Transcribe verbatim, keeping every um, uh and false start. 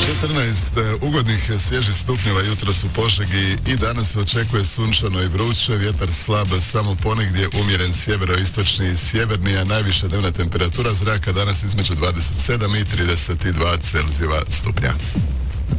četrnaest ugodnih svježih stupnjeva jutros u Požegi i danas se očekuje sunčano i vruće, vjetar slab samo ponegdje, umjeren sjeveroistočni i sjeverni, a najviša dnevna temperatura zraka danas između dvadeset sedam i trideset dva Celzijeva stupnja.